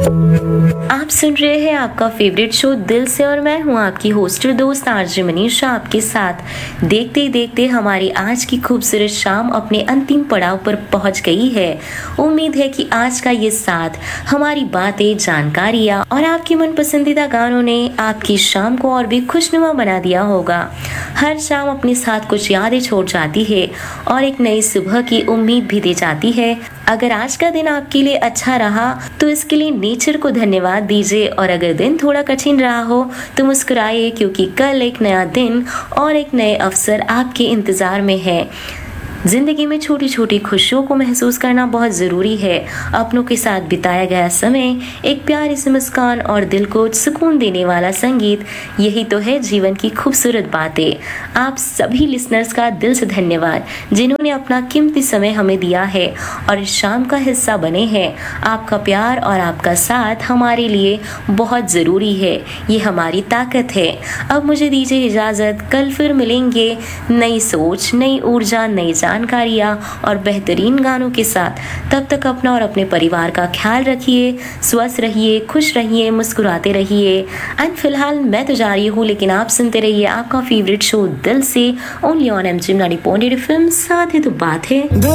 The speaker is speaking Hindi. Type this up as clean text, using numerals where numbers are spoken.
आप सुन रहे हैं आपका फेवरेट शो दिल से और मैं हूं आपकी होस्टर दोस्त आरजे मनीषा आपके साथ। देखते ही देखते हमारी आज की खूबसूरत शाम अपने अंतिम पड़ाव पर पहुंच गई है। उम्मीद है कि आज का ये साथ, हमारी बातें, जानकारियां और आपके मन पसंदीदा गानों ने आपकी शाम को और भी खुशनुमा बना दिया होगा। हर शाम अपने साथ कुछ यादें छोड़ जाती है और एक नई सुबह की उम्मीद भी दे जाती है। अगर आज का दिन आपके लिए अच्छा रहा तो इसके लिए नेचर को धन्यवाद दीजिए, और अगर दिन थोड़ा कठिन रहा हो तो मुस्कुराइए, क्योंकि कल एक नया दिन और एक नए अवसर आपके इंतजार में है। जिंदगी में छोटी छोटी खुशियों को महसूस करना बहुत जरूरी है। अपनों के साथ बिताया गया समय, एक प्यारी सी मुस्कान और दिल को सुकून देने वाला संगीत, यही तो है जीवन की खूबसूरत बातें। आप सभी लिसनर्स का दिल से धन्यवाद जिन्होंने अपना कीमती समय हमें दिया है और इस शाम का हिस्सा बने हैं। आपका प्यार और आपका साथ हमारे लिए बहुत जरूरी है, ये हमारी ताकत है। अब मुझे दीजिए इजाजत, कल फिर मिलेंगे नई सोच, नई ऊर्जा, नई जानकारियाँ और बेहतरीन गानों के साथ। तब तक अपना और अपने परिवार का ख्याल रखिए, स्वस्थ रहिए, खुश रहिए, मुस्कुराते रहिए। एंड फिलहाल मैं तो जा रही हूँ, लेकिन आप सुनते रहिए आपका फेवरेट शो दिल से, ओनली ऑन एमजी 90.8 FM। साथ ही तो बात है।